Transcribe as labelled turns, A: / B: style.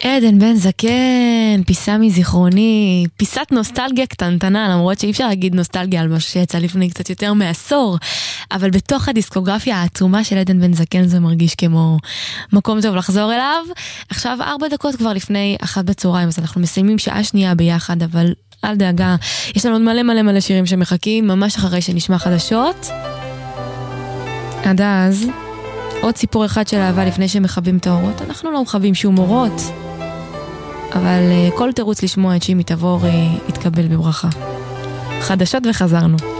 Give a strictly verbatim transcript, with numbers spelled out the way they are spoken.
A: עדן בן זקן, פיסה מזיכרוני, פיסת נוסטלגיה קטנטנה, למרות שאי אפשר להגיד נוסטלגיה על משהו שיצא לפני קצת יותר מעשור, אבל בתוך הדיסקוגרפיה העצומה של עדן בן זקן זה מרגיש כמו מקום טוב לחזור אליו. עכשיו ארבע דקות כבר לפני אחת בצהריים, אז אנחנו מסיימים שעה שנייה ביחד, אבל אל דאגה, יש לנו עוד מלא מלא מלא שירים שמחכים, ממש אחרי שנשמע חדשות. עד אז, עוד סיפור אחד של אהבה לפני שמחבים את האורות. אנחנו לא מחבים שום אורות, אבל כל תירוץ לשמוע את שימי תבור יתקבל בברכה. חדשות וחזרנו.